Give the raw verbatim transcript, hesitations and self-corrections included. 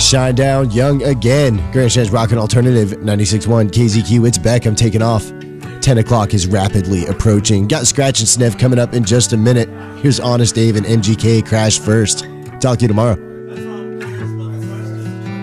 Shinedown, Young Again. Grandstand's Rockin' Alternative, ninety-six point one K Z Q. It's back. I'm taking off. ten o'clock is rapidly approaching. Got Scratch and Sniff coming up in just a minute. Here's Honest Dave and M G K. Crash first. Talk to you tomorrow.